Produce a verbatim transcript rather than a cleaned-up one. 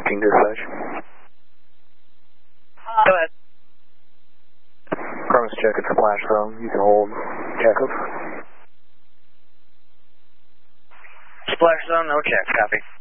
King dispatch. Go ahead. Chronos check at splash zone. You can hold Jacobs. Splash zone, no check, copy.